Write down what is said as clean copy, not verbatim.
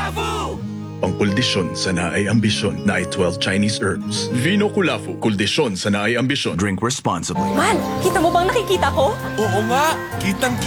Pangkuldisyon sa naay ambisyon na ay 12 Chinese herbs. Vino Kulafu, kuldisyon sa naay ambisyon. Drink responsibly. Mal, kita mo bang nakikita ko? Oo nga, kitang